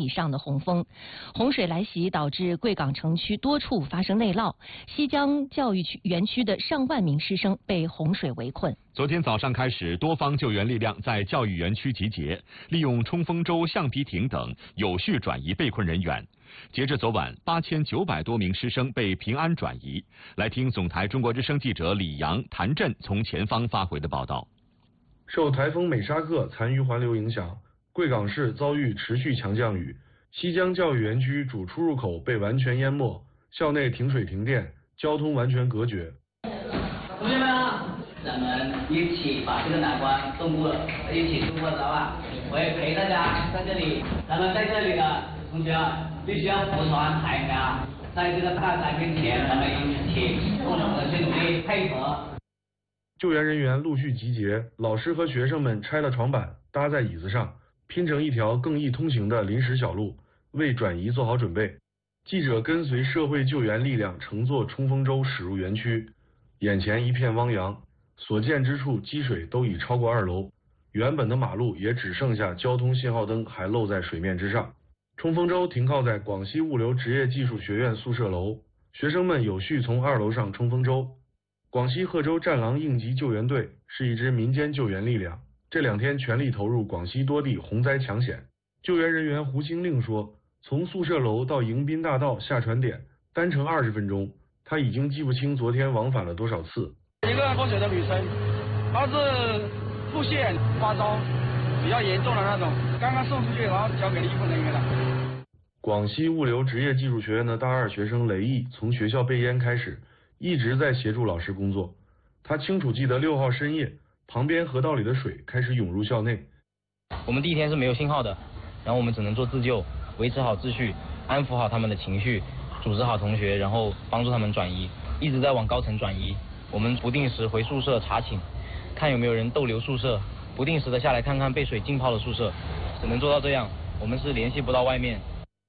上的洪峰。洪水来袭导致贵港城区多处发生内涝，西江教育园区的上万名师生被洪水围困。 昨天早上开始，多方救援力量在教育园区集结，利用冲锋舟、橡皮艇等有序转移被困人员。截至昨晚，8900多名师生被平安转移。来听总台中国之声记者李阳、谭震从前方发回的报道。 受台风美沙克残余环流影响，贵港市遭遇持续强降雨，西江教育园区主出入口被完全淹没，校内停水停电，交通完全隔绝。 同学们啊，咱们一起把这个难关度过，一起度过，知道吧？我也陪大家在这里，咱们在这里的同学必须要服从海洋，在这个大灾面前，咱们一起共同的去努力配合。 救援人员陆续集结，老师和学生们拆了床板，搭在椅子上，拼成一条更易通行的临时小路，为转移做好准备。记者跟随社会救援力量乘坐冲锋舟驶入园区，眼前一片汪洋，所见之处积水都已超过2楼，原本的马路也只剩下交通信号灯还露在水面之上。冲锋舟停靠在广西物流职业技术学院宿舍楼，学生们有序从2楼上冲锋舟。广西贺州战狼应急救援队是一支民间救援力量，这2天全力投入广西多地洪灾抢险。救援人员胡兴令说，从宿舍楼到迎宾大道下船点单程20分钟，他已经记不清昨天往返了多少次。 一个落水的女生，她是腹泻发烧比较严重的那种，刚刚送出去，然后交给了医护人员了。 广西物流职业技术学院的大2学生雷毅从学校备淹开始，一直在协助老师工作。他清楚记得6号深夜，旁边河道里的水开始涌入校内。 我们第一天是没有信号的，然后我们只能做自救，维持好秩序，安抚好他们的情绪，组织好同学，然后帮助他们转移，一直在往高层转移。我们不定时回宿舍查寝，看有没有人逗留宿舍，不定时的下来看看被水浸泡的宿舍，只能做到这样，我们是联系不到外面。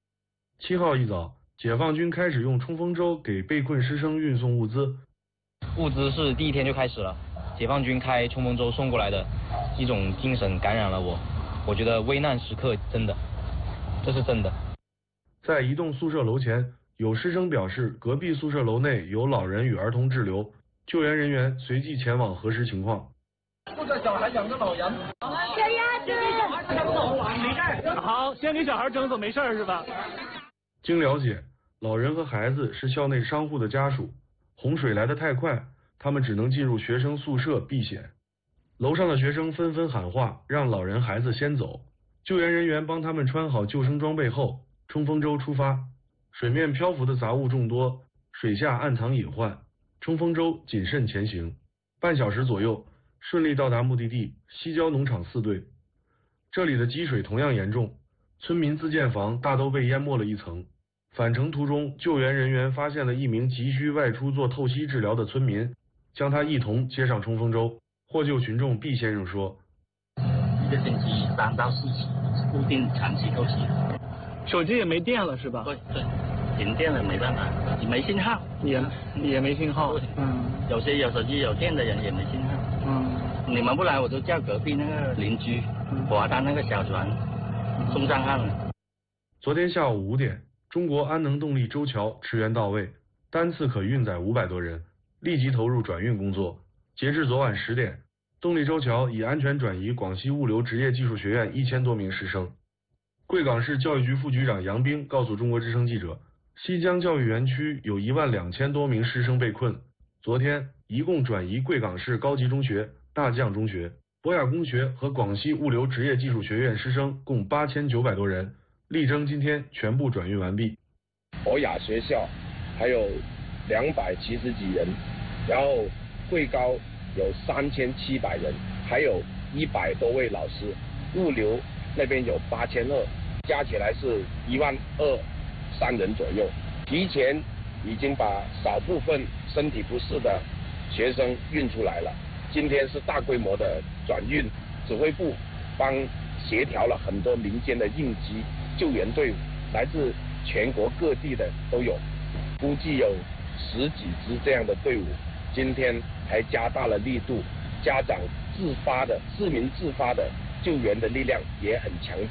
7号一早，解放军开始用冲锋舟给被困师生运送物资。 物资是第一天就开始了，解放军开冲锋舟送过来的，一种精神感染了我。我觉得危难时刻这是真的。 在一栋宿舍楼前，有师生表示隔壁宿舍楼内有老人与儿童滞留，救援人员随即前往核实情况。 负责小孩养着老人， 小鸭子， 小孩整走没事。好，先给小孩整走没事是吧？ 经了解，老人和孩子是校内商户的家属，洪水来得太快，他们只能进入学生宿舍避险。楼上的学生纷纷喊话，让老人孩子先走。救援人员帮他们穿好救生装备后，冲锋舟出发。水面漂浮的杂物众多，水下暗藏隐患，冲锋舟谨慎前行。半小时左右，顺利到达目的地西郊农场4队。这里的积水同样严重，村民自建房大都被淹没了一层。返程途中，救援人员发现了一名急需外出做透析治疗的村民，将他一同接上冲锋舟。获救群众毕先生说 ：1个星期3到4起，固定长期透析。 手机也没电了是吧？ 对，停电了没办法，也没信号， 也没信号。 有些有手机有电的人也没信号。你们不来，我就叫隔壁那个邻居划他那个小船送上岸了。 昨天下午5点，中国安能动力舟桥驰援到位，单次可运载500多人，立即投入转运工作。截至昨晚10点，动力舟桥已安全转移广西物流职业技术学院1000多名师生。贵港市教育局副局长杨兵告诉中国之声记者，西江教育园区有12000多名师生被困，昨天一共转移贵港市高级中学、大将中学、博雅公学和广西物流职业技术学院师生共8900多人，力争今天全部转运完毕。 博雅学校还有270几人，然后贵高有3700人，还有100多位老师，物流那边有8200，加起来是12003人左右。提前已经把少部分身体不适的学生运出来了。今天是大规模的转运，指挥部帮协调了很多民间的应急救援队伍，来自全国各地的都有，估计有10几支这样的队伍。今天还加大了力度，家长自发的、市民自发的救援的力量也很强大。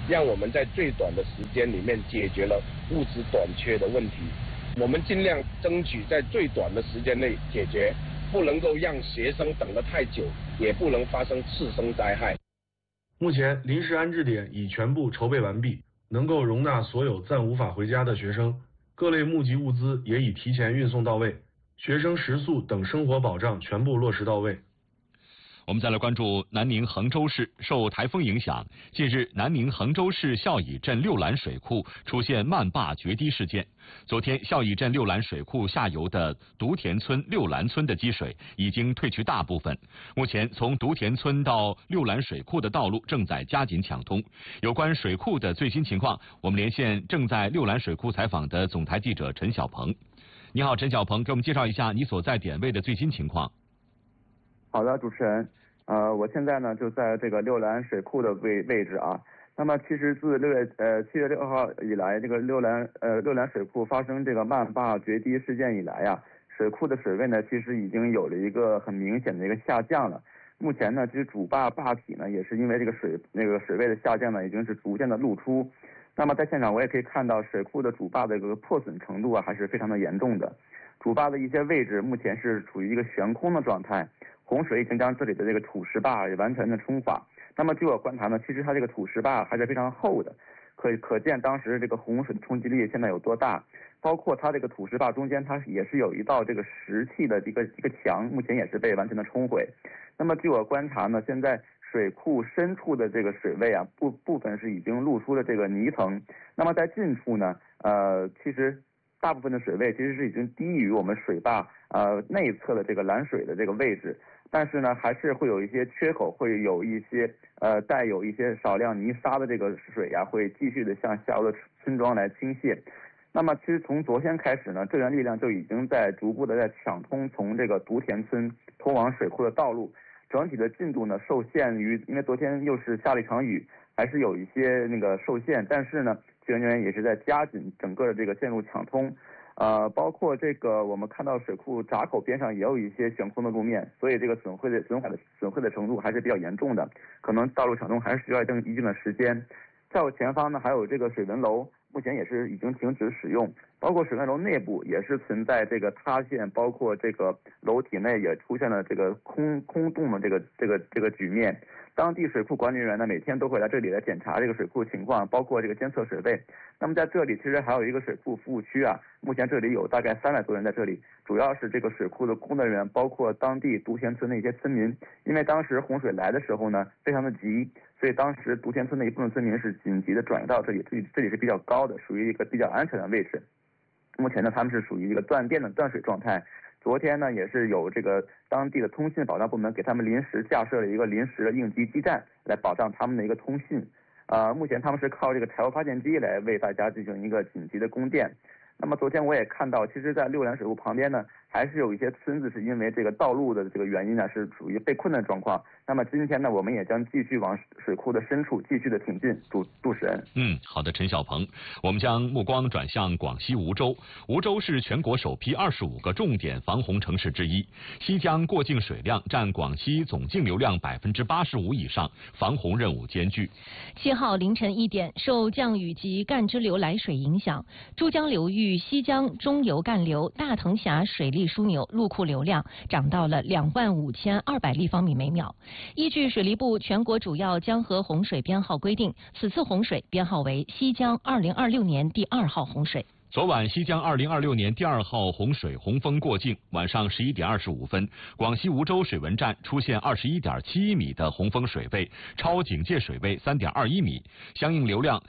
让我们在最短的时间里面解决了物资短缺的问题。我们尽量争取在最短的时间内解决，不能够让学生等得太久，也不能发生次生灾害。 目前临时安置点已全部筹备完毕，能够容纳所有暂无法回家的学生，各类募集物资也已提前运送到位，学生食宿等生活保障全部落实到位。 我们再来关注南宁衡州市。受台风影响，近日南宁衡州市孝乙镇六栏水库出现漫坝决堤事件。昨天，孝乙镇六栏水库下游的独田村六栏村的积水已经退去大部分。目前，从独田村到六栏水库的道路正在加紧抢通。有关水库的最新情况，我们连线正在六栏水库采访的总台记者陈小鹏。你好，陈小鹏，给我们介绍一下你所在点位的最新情况。 好的，主持人，我现在呢就在这个六栏水库的位置啊。那么其实自7月6号以来，这个六栏水库发生这个漫坝决堤事件以来呀，水库的水位呢其实已经有了一个很明显的一个下降了。目前呢，其实主坝坝体呢也是因为这个水位的下降呢，已经是逐渐的露出。那么在现场我也可以看到水库的主坝的这个破损程度啊还是非常的严重的。主坝的一些位置目前是处于一个悬空的状态。洪水已经将这里的这个土石坝也完全的冲垮。那么据我观察呢，其实它这个土石坝还是非常厚的，可见当时这个洪水的冲击力现在有多大。包括它这个土石坝中间，它也是有一道这个石砌的一个墙，目前也是被完全的冲毁。那么据我观察呢，现在水库深处的这个水位啊，部分是已经露出了这个泥层。那么在近处呢，其实大部分的水位其实是已经低于我们水坝内侧的这个拦水的这个位置。但是呢，还是会有一些缺口，会有一些带有一些少量泥沙的这个水呀，会继续的向下游的村庄来倾泻。那么其实从昨天开始呢，救援力量就已经在逐步的在抢通从这个独田村通往水库的道路。整体的进度呢受限于，因为昨天又是下了一场雨，还是有一些受限。但是呢，救援人员也是在加紧整个的这个线路抢通。包括这个我们看到水库闸口边上也有一些悬空的路面，所以这个损毁的程度还是比较严重的，可能道路抢通还是需要一定的时间。在我前方呢，还有这个水文楼，目前也是已经停止使用，包括水文楼内部也是存在这个塌陷，包括这个楼体内也出现了这个空洞的这个局面。当地水库管理人员呢，每天都会来这里来检查这个水库情况，包括这个监测水位。那么在这里其实还有一个水库服务区啊，目前这里有大概300多人在这里，主要是这个水库的工作人员，包括当地独田村的一些村民。因为当时洪水来的时候呢，非常的急，所以当时独田村的一部分村民是紧急的转移到这里，这里是比较高的，属于一个比较安全的位置。目前呢，他们是属于一个断电的断水状态。昨天呢，也是有这个当地的通信保障部门给他们临时架设了一个临时的应急基站，来保障他们的一个通信。目前他们是靠这个柴油发电机来为大家进行一个紧急的供电。那么昨天我也看到，其实在六栏水库旁边呢，还是有一些村子是因为这个道路的这个原因呢，是属于被困的状况。那么今天呢，我们也将继续往水库的深处继续的挺进。主持人。 好的，陈小鹏，我们将目光转向广西梧州。梧州是全国首批25个重点防洪城市之一，西江过境水量占广西总径流量85%以上，防洪任务艰巨。 7号凌晨1点，受降雨及干支流来水影响，珠江流域西江中游干流大藤峡水利枢纽入库流量涨到了25200立方米每秒。依据水利部全国主要江河洪水编号规定，此次洪水编号为西江2026年第2号洪水。 昨晚西江2026年第2号洪水洪峰过境，晚上11点25分，广西梧州水文站出现21.71米的洪峰水位，超警戒水位3.21米，相应流量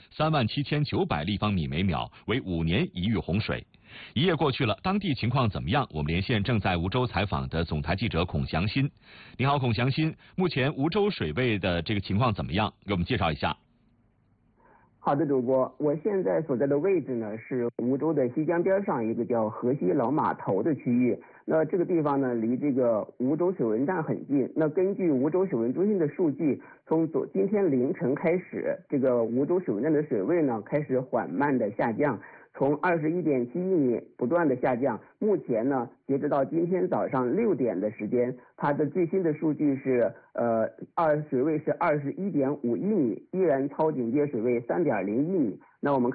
37900立方米每秒，为5年一遇洪水。一夜过去了，当地情况怎么样？我们连线正在梧州采访的总台记者孔祥新。你好，孔祥新，目前梧州水位的这个情况怎么样？给我们介绍一下。 好的，主播，我现在所在的位置呢是梧州的西江边上一个叫河西老码头的区域。那这个地方呢离这个梧州水文站很近。那根据梧州水文中心的数据，从今天凌晨开始，这个梧州水文站的水位呢开始缓慢的下降。 从21.71米不断的下降。目前呢，截止到今天早上6点的时间，它的最新的数据是水位是21.51米，依然超警戒水位3.01米。那我们看。